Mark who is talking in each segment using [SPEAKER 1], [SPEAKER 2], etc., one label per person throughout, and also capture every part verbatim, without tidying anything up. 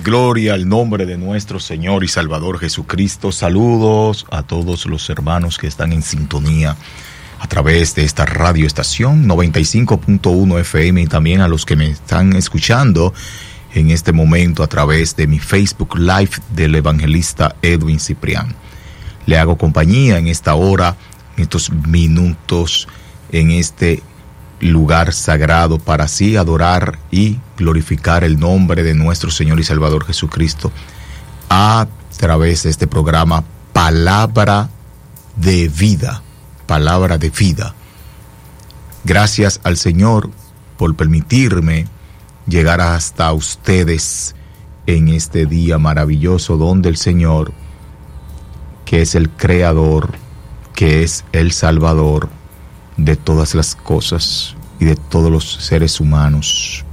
[SPEAKER 1] Gloria al nombre de nuestro Señor y Salvador Jesucristo. Saludos a todos los hermanos que están en sintonía a través de esta radioestación noventa y cinco punto uno F M y también a los que me están escuchando en este momento a través de mi Facebook Live del evangelista Edwin Ciprián. Le hago compañía en esta hora, en estos minutos, en este lugar sagrado para así adorar y glorificar el nombre de nuestro Señor y Salvador Jesucristo a través de este programa Palabra de Vida, Palabra de Vida. Gracias al Señor por permitirme llegar hasta ustedes en este día maravilloso donde el Señor, que es el Creador, que es el Salvador de todas las cosas y de todos los seres humanos,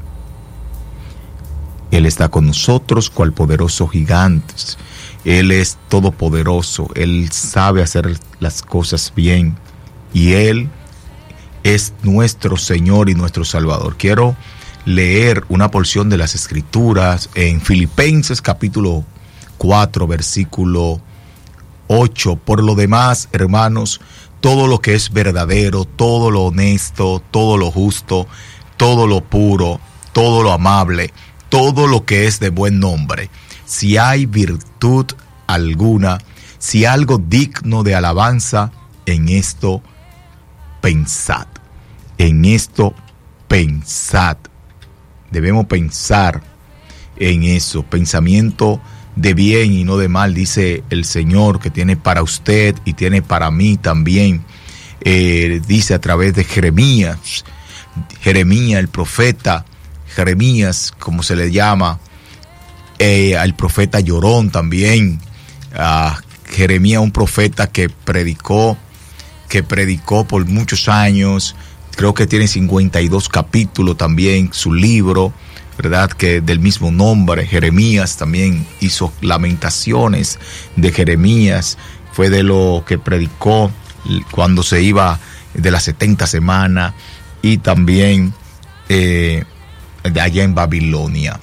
[SPEAKER 1] Él está con nosotros cual poderoso gigante. Él es todopoderoso, Él sabe hacer las cosas bien y Él es nuestro Señor y nuestro Salvador. Quiero leer una porción de las Escrituras en Filipenses capítulo cuatro versículo ocho. Por lo demás, hermanos, todo lo que es verdadero, todo lo honesto, todo lo justo, todo lo puro, todo lo amable, todo lo que es de buen nombre, si hay virtud alguna, si algo digno de alabanza, en esto pensad, en esto pensad. Debemos pensar en eso, pensamiento de bien y no de mal, dice el Señor, que tiene para usted y tiene para mí también. Eh, dice a través de Jeremías, Jeremías el profeta, Jeremías como se le llama, eh, al profeta llorón también, a Jeremías, un profeta que predicó, que predicó por muchos años, creo que tiene cincuenta y dos capítulos también su libro, ¿verdad? Que del mismo nombre, Jeremías, también hizo lamentaciones de Jeremías, fue de lo que predicó cuando se iba de las setenta semanas y también eh, de allá en Babilonia.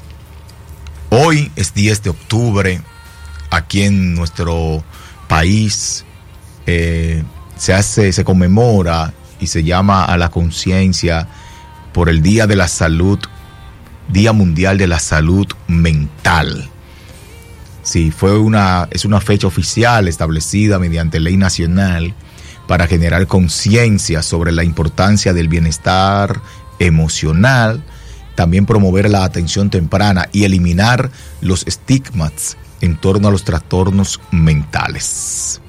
[SPEAKER 1] Hoy es diez de octubre, aquí en nuestro país eh, se hace, se conmemora y se llama a la conciencia por el Día de la Salud, Día Mundial de la Salud Mental. Sí, fue una, es una fecha oficial establecida mediante ley nacional para generar conciencia sobre la importancia del bienestar emocional, también promover la atención temprana y eliminar los estigmas en torno a los trastornos mentales.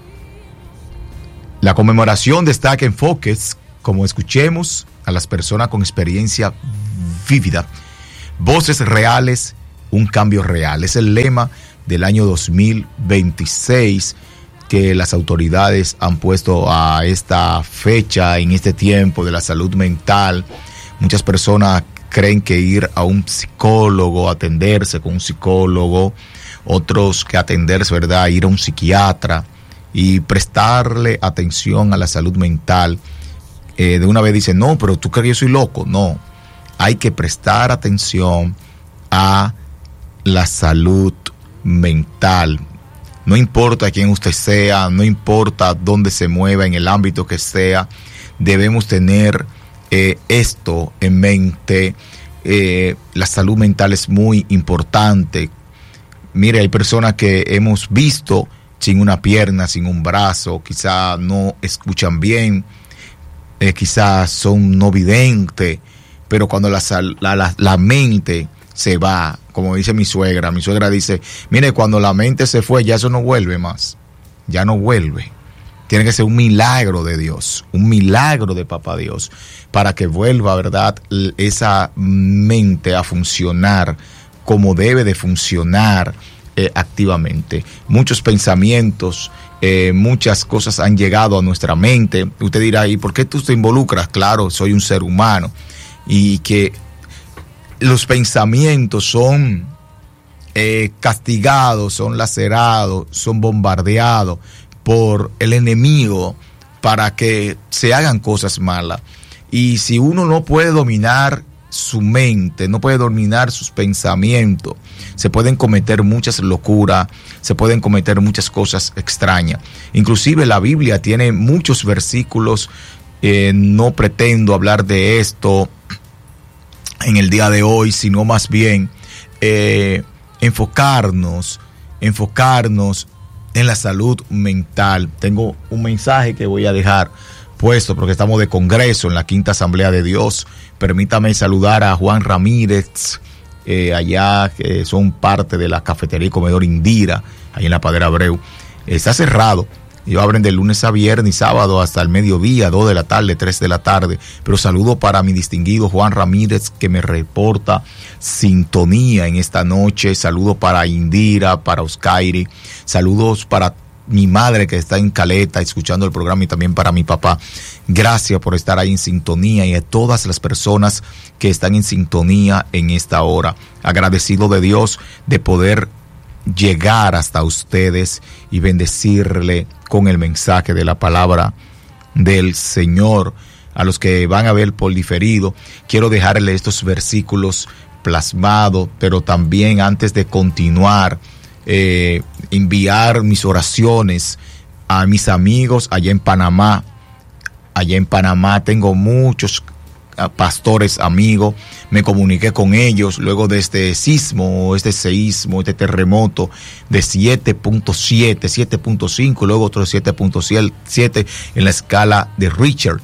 [SPEAKER 1] La conmemoración destaca enfoques como escuchemos a las personas con experiencia vívida, voces reales, un cambio real. Es el lema del año dos mil veintiséis que las autoridades han puesto a esta fecha, en este tiempo de la salud mental. Muchas personas creen que ir a un psicólogo, atenderse con un psicólogo, otros que atenderse, ¿verdad?, ir a un psiquiatra y prestarle atención a la salud mental. Eh, de una vez dicen, no, pero tú crees que yo soy loco. No, hay que prestar atención a la salud mental. No importa quién usted sea, no importa dónde se mueva, en el ámbito que sea, debemos tener eh, esto en mente. Eh, la salud mental es muy importante. Mire, hay personas que hemos visto sin una pierna, sin un brazo, quizá no escuchan bien, eh, quizás son no videntes, pero cuando la, la, la, la mente se va, como dice mi suegra, mi suegra dice, mire, cuando la mente se fue, ya eso no vuelve más, ya no vuelve. Tiene que ser un milagro de Dios, un milagro de Papá Dios, para que vuelva, ¿verdad?, esa mente a funcionar como debe de funcionar eh, activamente. Muchos pensamientos, eh, muchas cosas han llegado a nuestra mente. Usted dirá, ¿y por qué tú te involucras? Claro, soy un ser humano. Y que los pensamientos son eh, castigados, son lacerados, son bombardeados por el enemigo para que se hagan cosas malas. Y si uno no puede dominar su mente, no puede dominar sus pensamientos. Se pueden cometer muchas locuras, se pueden cometer muchas cosas extrañas. Inclusive la Biblia tiene muchos versículos. Eh, no pretendo hablar de esto en el día de hoy, sino más bien eh, enfocarnos, enfocarnos en la salud mental. Tengo un mensaje que voy a dejar puesto porque estamos de congreso en la Quinta Asamblea de Dios. Permítame saludar a Juan Ramírez, eh, allá que son parte de la cafetería y comedor Indira, ahí en la Padre Abreu. Está cerrado. Ellos abren de lunes a viernes y sábado hasta el mediodía, dos de la tarde, tres de la tarde. Pero saludo para mi distinguido Juan Ramírez, que me reporta sintonía en esta noche. Saludo para Indira, para Oscairi. Saludos para mi madre que está en Caleta escuchando el programa y también para mi papá. Gracias por estar ahí en sintonía y a todas las personas que están en sintonía en esta hora. Agradecido de Dios de poder llegar hasta ustedes y bendecirle con el mensaje de la palabra del Señor. A los que van a ver por diferido, quiero dejarle estos versículos plasmados, pero también antes de continuar, eh, enviar mis oraciones a mis amigos allá en Panamá. Allá en Panamá tengo muchos pastores amigos, me comuniqué con ellos luego de este sismo, este seísmo, este terremoto de siete punto siete, siete punto cinco, luego otro siete punto siete en la escala de Richter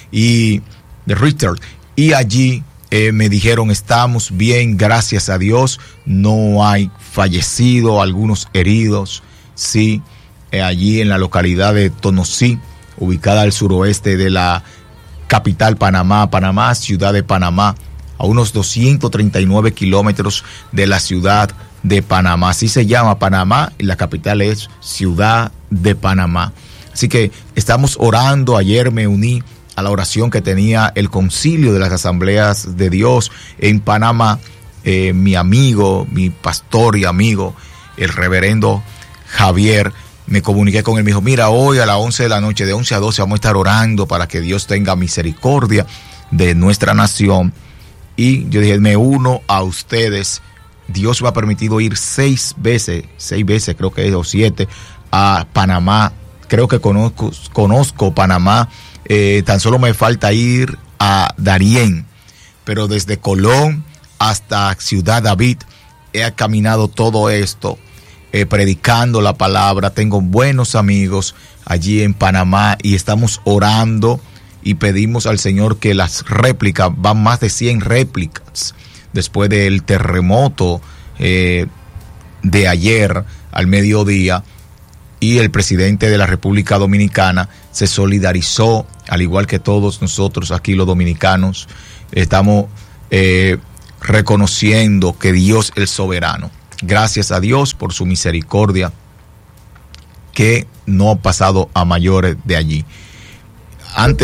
[SPEAKER 1] y de Richter y allí eh, me dijeron estamos bien, gracias a Dios, no hay fallecidos, algunos heridos, sí, eh, allí en la localidad de Tonosí, ubicada al suroeste de la capital Panamá, Panamá, ciudad de Panamá, a unos doscientos treinta y nueve kilómetros de la ciudad de Panamá. Así se llama Panamá y la capital es Ciudad de Panamá. Así que estamos orando. Ayer me uní a la oración que tenía el concilio de las asambleas de Dios en Panamá. Eh, mi amigo, mi pastor y amigo, el reverendo Javier, me comuniqué con él, me dijo, mira, hoy a las once de la noche, de once a doce, vamos a estar orando para que Dios tenga misericordia de nuestra nación. Y yo dije, me uno a ustedes. Dios me ha permitido ir seis veces, seis veces creo que es, o siete, a Panamá. Creo que conozco, conozco Panamá. Eh, tan solo me falta ir a Darién. Pero desde Colón hasta Ciudad David he caminado todo esto. Eh, predicando la palabra. Tengo buenos amigos allí en Panamá y estamos orando y pedimos al Señor que las réplicas, van más de cien réplicas después del terremoto eh, de ayer al mediodía, y el presidente de la República Dominicana se solidarizó, al igual que todos nosotros aquí los dominicanos. Estamos eh, reconociendo que Dios es soberano. Gracias a Dios por su misericordia que no ha pasado a mayores de allí. Antes